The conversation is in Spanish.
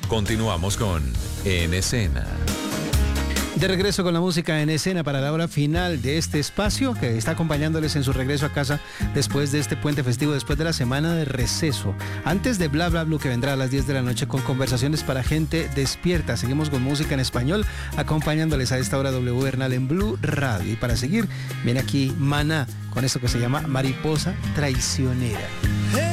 Continuamos con En Escena. De regreso con la música en escena para la hora final de este espacio que está acompañándoles en su regreso a casa después de este puente festivo, después de la semana de receso. Antes de Bla Bla Blue, que vendrá a las 10 de la noche con conversaciones para gente despierta. Seguimos con música en español acompañándoles a esta hora W Bernal en Blue Radio. Y para seguir, viene aquí Maná con esto que se llama Mariposa Traicionera.